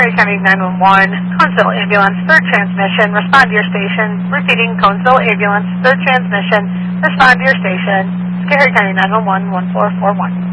Scary County 911, Conesville Ambulance, third transmission, respond to your station. Repeating, Conesville Ambulance, third transmission, respond to your station. Scary County 911, 1441.